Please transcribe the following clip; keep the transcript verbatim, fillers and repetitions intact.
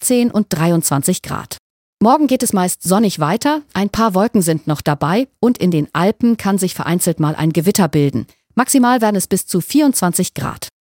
achtzehn und dreiundzwanzig Grad. Morgen geht es meist sonnig weiter, ein paar Wolken sind noch dabei und in den Alpen kann sich vereinzelt mal ein Gewitter bilden. Maximal werden es bis zu vierundzwanzig Grad.